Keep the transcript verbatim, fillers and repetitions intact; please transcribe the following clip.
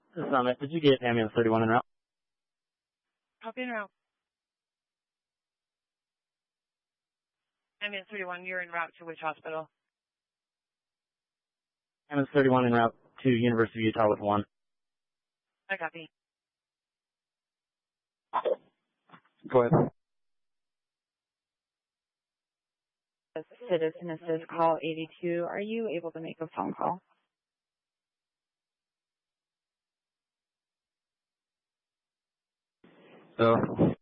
Summit, did you get ambulance thirty-one en route? Copy en route. Ambulance thirty-one, you're en route to which hospital? Ambulance thirty-one en route to University of Utah with one. I copy. Go ahead. Citizen Assist call eighty-two. Are you able to make a phone call? So,